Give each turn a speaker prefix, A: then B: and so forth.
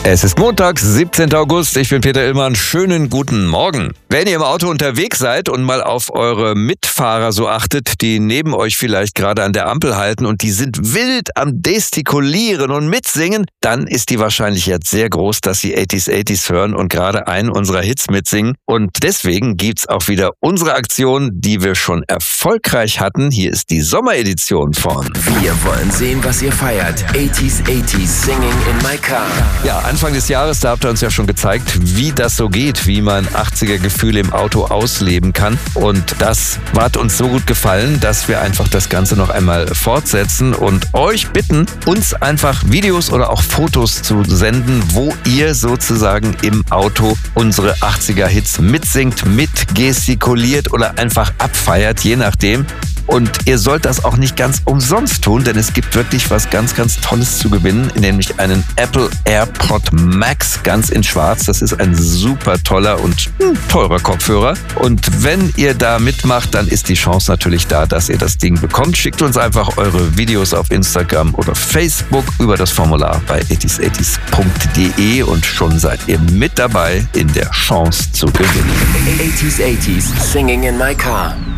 A: Es ist Montag, 17. August. Ich bin Peter Illmann. Schönen guten Morgen. Wenn ihr im Auto unterwegs seid und mal auf eure Mitfahrer so achtet, die neben euch vielleicht gerade an der Ampel halten und die sind wild am Gestikulieren und mitsingen, dann ist die Wahrscheinlichkeit sehr groß, dass sie 80s hören und gerade einen unserer Hits mitsingen. Und deswegen gibt's auch wieder unsere Aktion, die wir schon erfolgreich hatten. Hier ist die Sommeredition von
B: Wir wollen sehen, was ihr feiert. 80s Singing in my car.
A: Ja, Anfang des Jahres, da habt ihr uns ja schon gezeigt, wie das so geht, wie man 80er-Gefühle im Auto ausleben kann. Und das hat uns so gut gefallen, dass wir einfach das Ganze noch einmal fortsetzen und euch bitten, uns einfach Videos oder auch Fotos zu senden, wo ihr sozusagen im Auto unsere 80er-Hits mitsingt, mitgestikuliert oder einfach abfeiert, je nachdem. Und ihr sollt das auch nicht ganz umsonst tun, denn es gibt wirklich was ganz, ganz Tolles zu gewinnen, nämlich einen Apple AirPod Max ganz in schwarz. Das ist ein super toller und teurer Kopfhörer. Und wenn ihr da mitmacht, dann ist die Chance natürlich da, dass ihr das Ding bekommt. Schickt uns einfach eure Videos auf Instagram oder Facebook über das Formular bei 80s80s.de und schon seid ihr mit dabei in der Chance zu gewinnen.
B: 80s Singing in my car.